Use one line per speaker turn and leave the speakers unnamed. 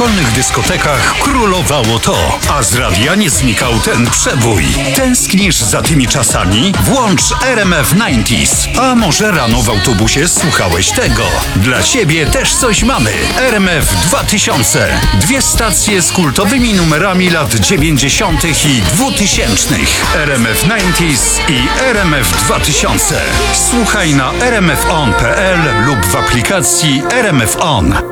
szkolnych dyskotekach królowało to, a z radia nie znikał ten przebój. Tęsknisz za tymi czasami? Włącz RMF 90s. A może rano w autobusie słuchałeś tego? Dla ciebie też coś mamy. RMF 2000. Dwie stacje z kultowymi numerami lat 90. i 2000. RMF 90s i RMF 2000. Słuchaj na rmfon.pl lub w aplikacji RMF On.